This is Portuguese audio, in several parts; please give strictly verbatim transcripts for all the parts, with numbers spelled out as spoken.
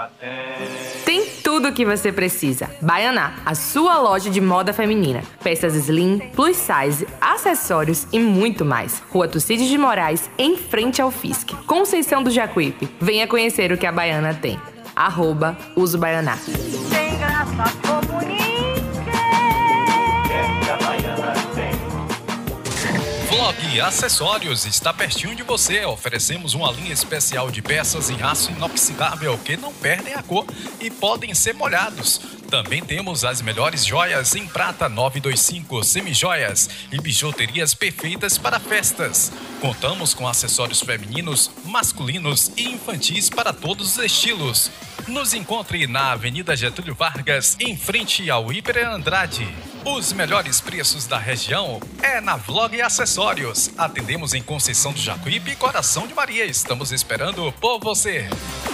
Tem tudo o que você precisa. Baianá, a sua loja de moda feminina. Peças slim, plus size, acessórios e muito mais. Rua Tucídides de Moraes, em frente ao Fisk. Conceição do Jacuípe. Venha conhecer o que a Baiana tem. Arroba Uso Baianá. Tem graça como ninguém. É que a Baiana tem. Vlog Acessórios está pertinho de você. Oferecemos uma linha especial de peças em aço inoxidável que não perdem a cor e podem ser molhados. Também temos as melhores joias em prata nove dois cinco, semijoias e bijuterias perfeitas para festas. Contamos com acessórios femininos, masculinos e infantis para todos os estilos. Nos encontre na Avenida Getúlio Vargas, em frente ao Hiper Andrade. Os melhores preços da região é na Vlog Acessórios. Atendemos em Conceição do Jacuípe e Coração de Maria. Estamos esperando por você.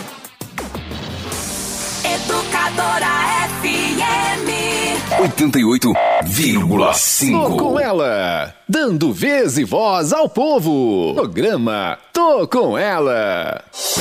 Educadora F M oitenta e oito vírgula cinco. Tô com ela, dando vez e voz ao povo. Programa Tô com ela.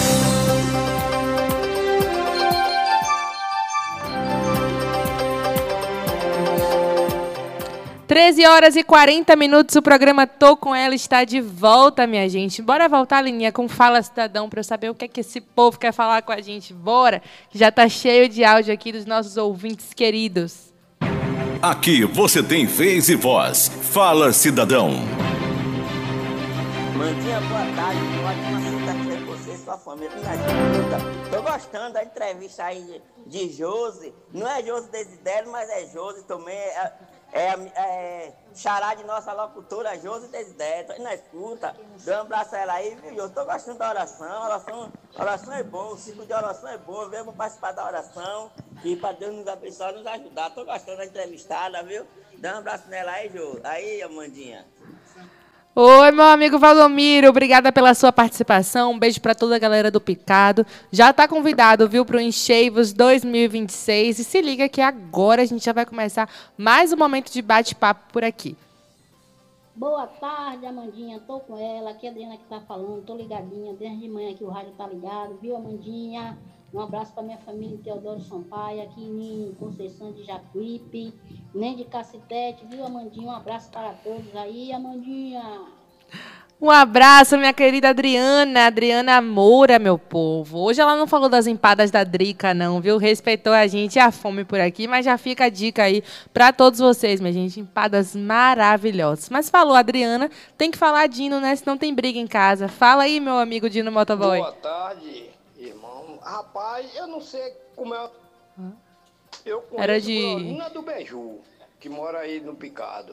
treze horas e quarenta minutos, o programa Tô Com Ela está de volta, minha gente. Bora voltar, Lininha, com Fala Cidadão, para eu saber o que é que esse povo quer falar com a gente. Bora, que já tá cheio de áudio aqui dos nossos ouvintes queridos. Aqui você tem vez e voz. Fala, cidadão. Mandinha, boa tarde. Ótima sexta-feira com você e sua família. Tô gostando da entrevista aí de Josi. Não é Josi Desidério, mas é Josi também. É... É, é xará de nossa locutora, Josi Desidério, tô aí na escuta, dá um abraço a ela aí, viu? Eu tô gostando da oração, oração, oração é bom, o ciclo de oração é bom, vamos participar da oração e para Deus nos abençoar, nos ajudar. Tô gostando da entrevistada, viu? Dá um abraço nela aí, Josi. Aí, Amandinha. Oi, meu amigo Valdomiro, obrigada pela sua participação, um beijo para toda a galera do Picado. Já está convidado, viu, para o Encheivos dois mil e vinte e seis. E se liga que agora a gente já vai começar mais um momento de bate-papo por aqui. Boa tarde, Amandinha, tô com ela, aqui é a Adriana que tá falando, tô ligadinha, desde de manhã aqui o rádio tá ligado, viu, Amandinha? Um abraço para minha família em Teodoro Sampaio, aqui em Conceição de Jacuípe, nem de Cacetete, viu, Amandinha? Um abraço para todos aí, Amandinha. Um abraço, minha querida Adriana, Adriana Moura, meu povo. Hoje ela não falou das empadas da Drica, não, viu? Respeitou a gente e a fome por aqui, mas já fica a dica aí para todos vocês, minha gente. Empadas maravilhosas. Mas falou, Adriana, tem que falar Dino, né? Senão tem briga em casa. Fala aí, meu amigo Dino Motoboy. Boa tarde, irmão. Rapaz, eu não sei como é... Eu conheço Era de... a Brolina do Beiju, que mora aí no Picado.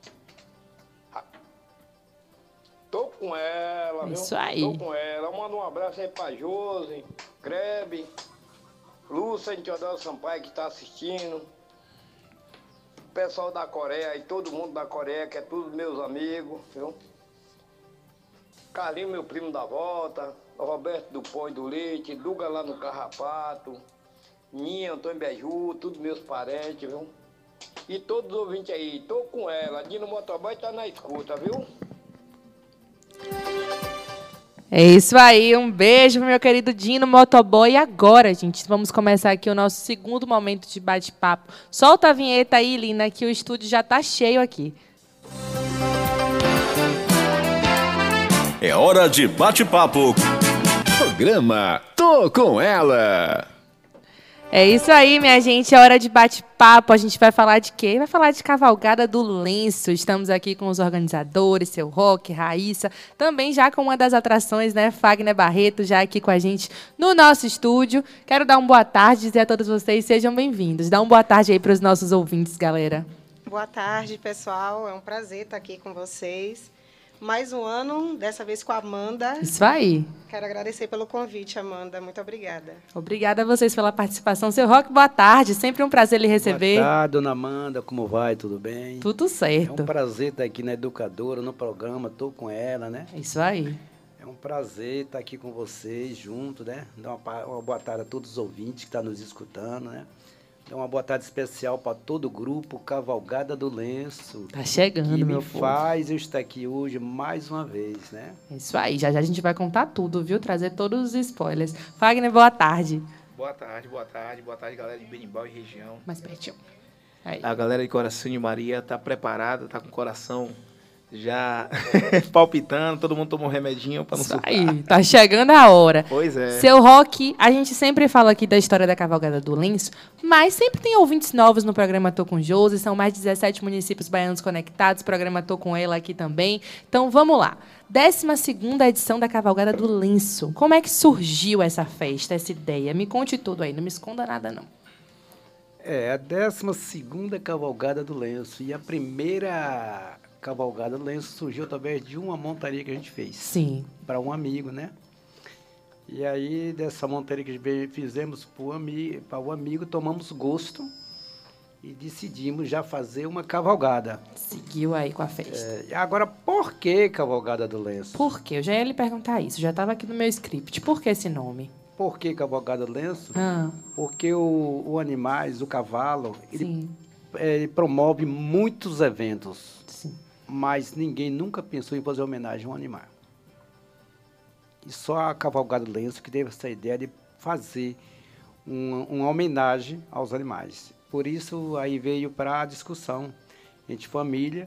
Tô com ela, viu? Isso aí. Tô com ela. Manda um abraço aí pra Josi, Krebe, Lúcia de Teodoro Sampaio que tá assistindo. O pessoal da Coreia e todo mundo da Coreia, que é tudo meus amigos, viu? Carlinho, meu primo da volta, Roberto do Pão e do Leite, Duga lá no Carrapato, Ninha, Antônio Beju, todos meus parentes, viu? E todos os ouvintes aí, tô com ela. Dino Motoboy tá na escuta, viu? É isso aí, um beijo pro meu querido Dino Motoboy. E agora, gente, vamos começar aqui o nosso segundo momento de bate-papo. Solta a vinheta aí, Lina, que o estúdio já tá cheio aqui. É hora de bate-papo. Programa Tô Com Ela. É isso aí, minha gente, é hora de bate-papo. A gente vai falar de quê? Vai falar de Cavalgada do Lenço. Estamos aqui com os organizadores, Seu Roque, Raíssa, também já com uma das atrações, né, Fagner Barreto, já aqui com a gente no nosso estúdio. Quero dar uma boa tarde, dizer a todos vocês, sejam bem-vindos. Dá uma boa tarde aí para os nossos ouvintes, galera. Boa tarde, pessoal. É um prazer estar aqui com vocês. Mais um ano, dessa vez com a Amanda. Isso aí. Quero agradecer pelo convite, Amanda. Muito obrigada. Obrigada a vocês pela participação. Seu Roque, boa tarde. Sempre um prazer lhe receber. Boa tarde, dona Amanda. Como vai? Tudo bem? Tudo certo. É um prazer estar aqui na Educadora, no programa. Estou com ela, né? Isso aí. É um prazer estar aqui com vocês, junto, né? Dar uma, uma boa tarde a todos os ouvintes que estão nos escutando, né? Então, uma boa tarde especial para todo o grupo Cavalgada do Lenço. Tá chegando, que meu me povo. faz eu estar aqui hoje mais uma vez, né? Isso aí, já já a gente vai contar tudo, viu? Trazer todos os spoilers. Fagner, boa tarde. Boa tarde, boa tarde, boa tarde, galera de Berimbau e região. Mais pertinho. Aí. A galera de Coração de Maria tá preparada, tá com o coração já palpitando, todo mundo tomou um remedinho para não surtar. Aí, tá chegando a hora. Pois é. Seu Roque, a gente sempre fala aqui da história da Cavalgada do Lenço, mas sempre tem ouvintes novos no programa Tô com Josi, são mais de dezessete municípios baianos conectados, programa Tô com ela aqui também. Então, vamos lá. décima segunda edição da Cavalgada do Lenço. Como é que surgiu essa festa, essa ideia? Me conte tudo aí, não me esconda nada, não. É, a décima segunda Cavalgada do Lenço. E a primeira Cavalgada do Lenço surgiu através de uma montaria que a gente fez. Sim. Para um amigo, né? E aí, dessa montaria que a gente fizemos para o ami um amigo, tomamos gosto e decidimos já fazer uma cavalgada. Seguiu aí com a festa. É, agora, por que Cavalgada do Lenço? Por quê? Eu já ia lhe perguntar isso, já estava aqui no meu script. Por que esse nome? Por que Cavalgada do Lenço? Ah. Porque o, o animais, o cavalo, ele, é, ele promove muitos eventos. Sim. Mas ninguém nunca pensou em fazer homenagem a um animal. E só a Cavalgada do Lenço que teve essa ideia de fazer uma, uma homenagem aos animais. Por isso, aí veio para a discussão entre família,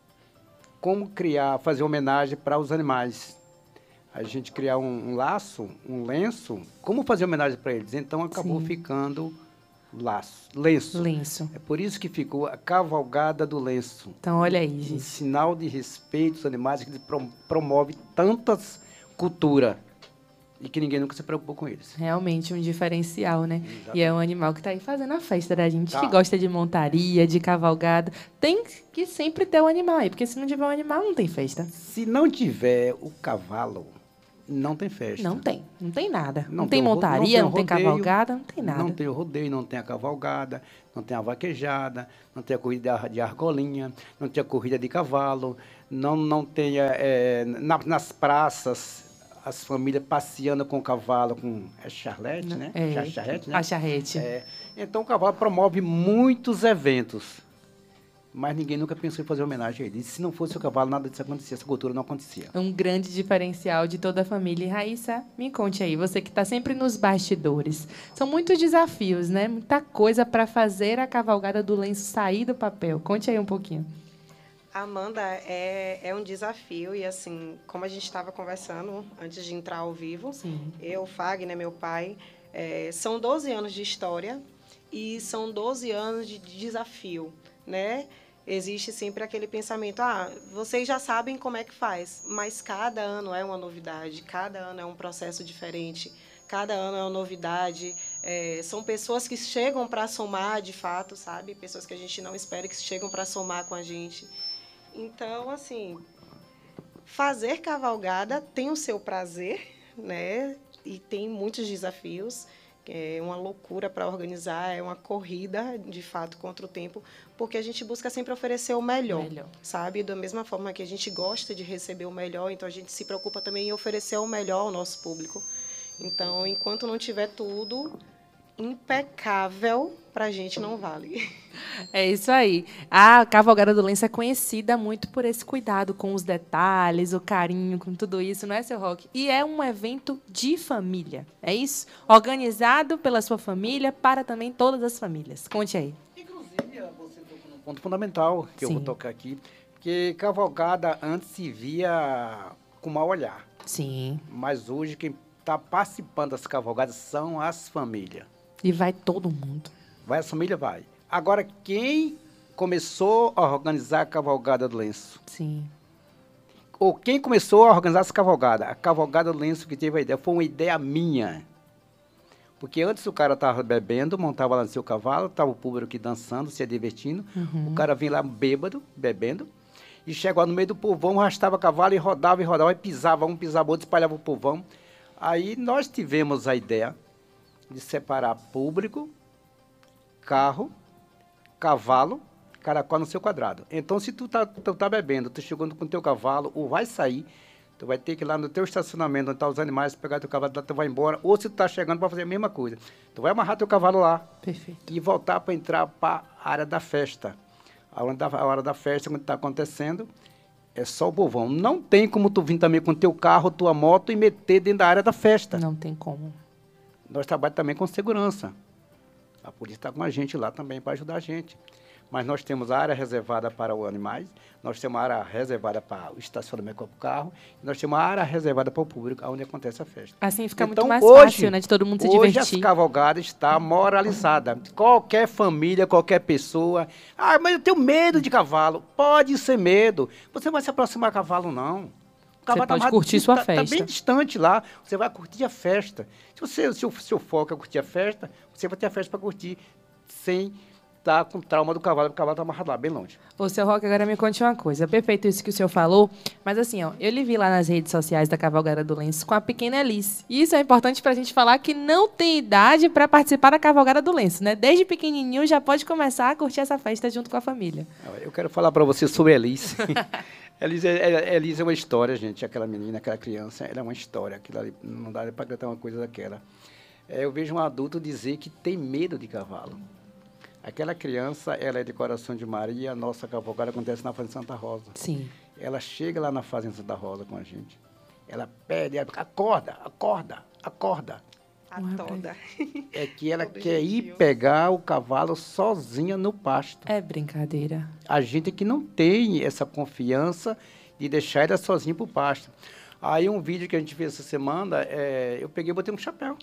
como criar, fazer homenagem para os animais. A gente criar um, um laço, um lenço, como fazer homenagem para eles. Então, acabou Sim. ficando laço, lenço. Lenço. É por isso que ficou a Cavalgada do Lenço. Então, olha aí, gente. Um sinal de respeito aos animais que promove tantas culturas e que ninguém nunca se preocupou com eles. Realmente um diferencial, né? Exatamente. E é um animal que está aí fazendo a festa da gente, tá. que gosta de montaria, de cavalgada. Tem que sempre ter um animal aí, porque se não tiver um animal, não tem festa. Se não tiver o cavalo, não tem festa. Não tem, não tem nada. Não, Não tem, tem o ro- montaria, não tem o não tem rodeio, cavalgada, não tem nada. Não tem o rodeio, não tem a cavalgada, não tem a vaquejada, não tem a corrida de argolinha, não tem a corrida de cavalo, não, não tem é, na, nas praças as famílias passeando com o cavalo, com é charrete, né? É, Char- charrete, né? a charrete. É, então o cavalo promove muitos eventos, mas ninguém nunca pensou em fazer homenagem a ele. E se não fosse o cavalo, nada disso acontecia, essa cultura não acontecia. Um grande diferencial de toda a família. E Raíssa, me conte aí, você que está sempre nos bastidores. São muitos desafios, né? Muita coisa para fazer a Cavalgada do Lenço sair do papel. Conte aí um pouquinho. Amanda, é, é um desafio e, assim, como a gente estava conversando antes de entrar ao vivo, Sim. eu, Fagner, meu pai, é, são doze anos de história e são doze anos de desafio, né? Existe sempre aquele pensamento, ah, vocês já sabem como é que faz, mas cada ano é uma novidade, cada ano é um processo diferente, cada ano é uma novidade. É, são pessoas que chegam para somar, de fato, sabe? Pessoas que a gente não espera que chegam para somar com a gente. Então, assim, fazer cavalgada tem o seu prazer, né? E tem muitos desafios. É uma loucura para organizar, é uma corrida, de fato, contra o tempo, porque a gente busca sempre oferecer o melhor, Melhor. sabe? Da mesma forma que a gente gosta de receber o melhor, então a gente se preocupa também em oferecer o melhor ao nosso público. Então, enquanto não tiver tudo impecável, para a gente não vale. É isso aí. A Cavalgada do Lenço é conhecida muito por esse cuidado com os detalhes, o carinho, com tudo isso, não é, seu Roque? E é um evento de família, é isso? Organizado pela sua família, para também todas as famílias. Conte aí. Inclusive, você tocou num ponto fundamental que Sim. eu vou tocar aqui, porque cavalgada antes se via com mau olhar. Sim. Mas hoje quem está participando das cavalgadas são as famílias. E vai todo mundo. Vai, a família vai. Agora, quem começou a organizar a Cavalgada do Lenço? Sim. Ou quem começou a organizar essa cavalgada? A Cavalgada do Lenço que teve a ideia. Foi uma ideia minha. Porque antes o cara estava bebendo, montava lá no seu cavalo, estava o público aqui dançando, se divertindo. Uhum. O cara vinha lá bêbado, bebendo, e chegava no meio do povão, arrastava o cavalo e rodava e rodava, e pisava um, pisava outro, espalhava o povão. Aí nós tivemos a ideia de separar público, carro, cavalo, caracol no seu quadrado. Então, se tu tá, tu tá bebendo, tu chegando com o teu cavalo, ou vai sair, tu vai ter que ir lá no teu estacionamento, onde tá os animais, pegar teu cavalo, tu vai embora, ou se tu tá chegando para fazer a mesma coisa, tu vai amarrar teu cavalo lá. Perfeito. E voltar para entrar para a área da festa. A hora da, a hora da festa, quando está acontecendo, é só o povão. Não tem como tu vir também com teu carro, tua moto e meter dentro da área da festa. Não tem como. Nós trabalhamos também com segurança. A polícia está com a gente lá também para ajudar a gente. Mas nós temos a área reservada para os animais, nós temos a área reservada para o estacionamento com o carro, e nós temos a área reservada para o público, onde acontece a festa. Assim fica então, muito mais hoje, fácil, né, de todo mundo se hoje divertir. Hoje a cavalgada está moralizada. Qualquer família, qualquer pessoa... Ah, mas eu tenho medo de cavalo. Pode ser medo. Você vai se aproximar a cavalo, não. O cavalo você pode tá curtir sua tá, festa. Está bem distante lá. Você vai curtir a festa. Se você, se o seu foco é curtir a festa, você vai ter a festa para curtir sem... tá com trauma do cavalo, porque o cavalo tá amarrado lá, bem longe. Ô, seu Roque, agora me conte uma coisa. Perfeito isso que o senhor falou, mas assim, ó, eu lhe vi lá nas redes sociais da Cavalgada do Lenço com a pequena Alice. E isso é importante pra gente falar que não tem idade para participar da Cavalgada do Lenço, né? Desde pequenininho já pode começar a curtir essa festa junto com a família. Eu quero falar para você sobre a Alice. Alice, é, Alice é uma história, gente. Aquela menina, aquela criança, ela é uma história. Aquilo ali, não dá para acreditar uma coisa daquela. É, eu vejo um adulto dizer que tem medo de cavalo. Aquela criança, ela é de Coração de Maria, a nossa cavalgada acontece na Fazenda Santa Rosa. Sim. Ela chega lá na Fazenda Santa Rosa com a gente. Ela pede, ela, acorda, acorda, acorda. A toda. É que ela quer ir pegar o cavalo sozinha no pasto. É brincadeira. A gente que não tem essa confiança de deixar ela sozinha pro pasto. Aí um vídeo que a gente fez essa semana, é, eu peguei e botei um chapéu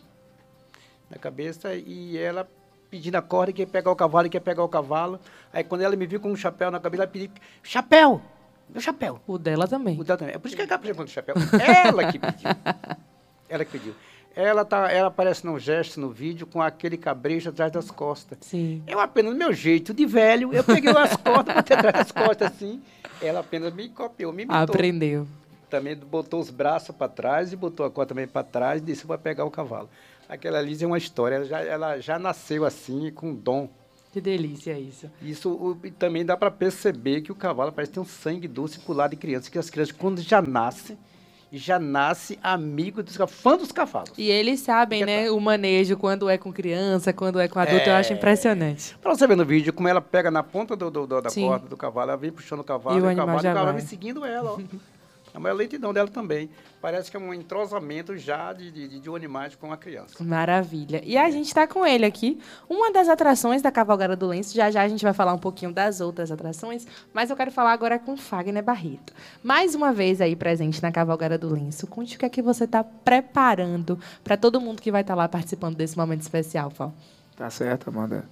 na cabeça e ela... pedindo a corda, quer pegar o cavalo, quer pegar o cavalo. Aí, quando ela me viu com um chapéu na cabeça, ela pediu, chapéu! Meu chapéu! O dela também. O dela também. É por isso que ela está pedindo o chapéu. Ela que pediu. Ela que pediu. Ela, tá, ela aparece num gesto no vídeo com aquele cabresto atrás das costas. Sim. Eu apenas, no meu jeito de velho, eu peguei as cordas, botei atrás das costas assim. Ela apenas me copiou, me imitou. Aprendeu. Também botou os braços para trás e botou a corda também para trás e disse para pegar o cavalo. Aquela Alice é uma história, ela já, ela já nasceu assim, com dom. Que delícia isso. Isso o, e também dá para perceber que o cavalo parece ter um sangue doce por lado de criança, que as crianças, quando já nascem, já nasce amigo dos cavalos, fã dos cavalos. E eles sabem, né, tá. o manejo, quando é com criança, quando é com adulto, é... eu acho impressionante. Para você ver no vídeo, como ela pega na ponta do, do, do, da Sim. corda do cavalo, ela vem puxando o cavalo, e o, e o cavalo, e o cavalo vem seguindo ela, ó. A maior lentidão dela também. Parece que é um entrosamento já de, de, de um animal com a criança. Maravilha. E a gente está com ele aqui. Uma das atrações da Cavalgada do Lenço. Já já a gente vai falar um pouquinho das outras atrações. Mas eu quero falar agora com Fagner Barreto. Mais uma vez aí presente na Cavalgada do Lenço. Conte o que é que você está preparando para todo mundo que vai estar tá lá participando desse momento especial, Fal. Tá certo, Amanda.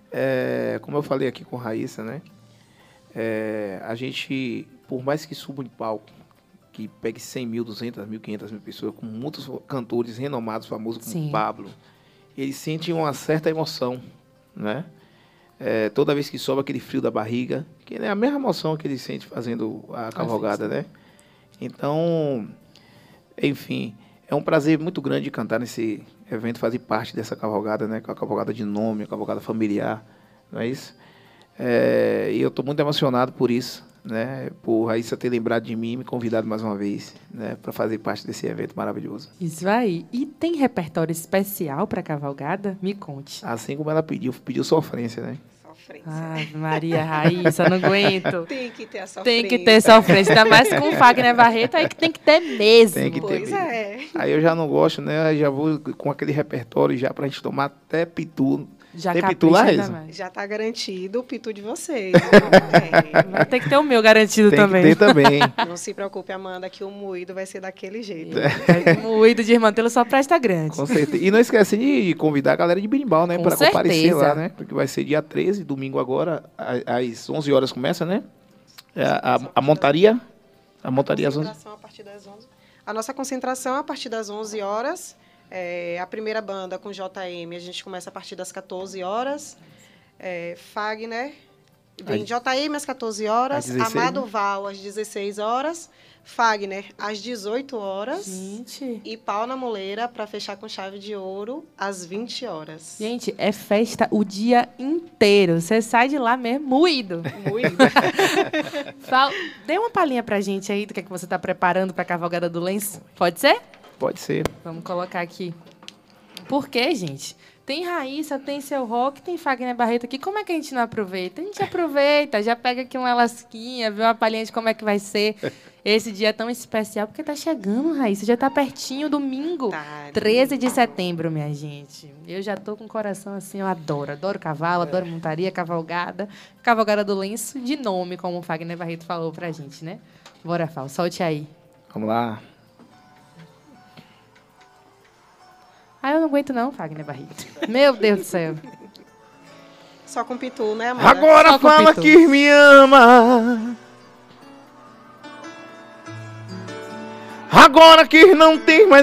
É, como eu falei aqui com Raíssa, né? É, a gente, por mais que suba em palco, que pegue cem mil, duzentas mil, quinhentas mil pessoas, com muitos cantores renomados, famosos, como Sim. Pablo, eles sentem uma certa emoção, né? É, toda vez que sobe aquele frio da barriga, que é a mesma emoção que eles sentem fazendo a cavalgada, né? Então, enfim, é um prazer muito grande cantar nesse evento, fazer parte dessa cavalgada, né? Com a cavalgada de nome, a cavalgada familiar, não é isso? É, e eu estou muito emocionado por isso, né? Por Raíssa ter lembrado de mim e me convidado mais uma vez, né? Para fazer parte desse evento maravilhoso. Isso aí. E tem repertório especial para cavalgada? Me conte. Assim como ela pediu, pediu sofrência, né? Sofrência. Ah, Maria Raíssa, não aguento. Tem que ter a sofrência. Tem que ter sofrência, ainda mais com o Fagner Barreto, aí que tem que ter mesmo. Tem que ter pois mesmo. é. Aí eu já não gosto, né? Aí já vou com aquele repertório já pra gente tomar até pitu. Já tem pitu lá, Raíssa? Já tá garantido o pitu de vocês. Vai ter que ter o meu garantido tem também. Tem que ter também. Não se preocupe, Amanda, que o moído vai ser daquele jeito. É. O moído de Irmantelo só presta grande. Com certeza. E não esquece de convidar a galera de Birimbau, né? Com Para certeza. comparecer lá, né? Porque vai ser dia treze, domingo agora, às onze horas começa, né? A, a, a montaria. A montaria às onze. A partir das onze. A nossa concentração a partir das onze horas. É, a primeira banda com J M, a gente começa a partir das quatorze horas. É, Fagner, vem Aí, J M às quatorze horas. dezesseis, Amado né? Val às dezesseis horas. Fagner às dezoito horas. Gente. E Pau na Moleira para fechar com chave de ouro às vinte horas. Gente, é festa o dia inteiro. Você sai de lá mesmo moído. Moído. Fala, dê uma palhinha pra gente aí do que, é que você está preparando para a Cavalgada do Lenço. Pode ser? Pode ser. Vamos colocar aqui. Por quê, gente? Tem Raíssa, tem Seu Rock, tem Fagner Barreto aqui. Como é que a gente não aproveita? A gente aproveita, já pega aqui uma lasquinha, vê uma palhinha de como é que vai ser esse dia tão especial, porque tá chegando, Raíssa, já tá pertinho, domingo, Tá, treze de setembro, minha gente. Eu já tô com o coração assim, eu adoro, adoro cavalo, adoro montaria, cavalgada, cavalgada do lenço, de nome, como o Fagner Barreto falou pra gente, né? Bora, Fal, solte aí. Vamos lá. Ah, eu não aguento não, Fagner Barreto. Meu Deus do céu. Só com Pitu, né, amor? Agora Só com fala Pitu. que me ama. Agora que não tem mais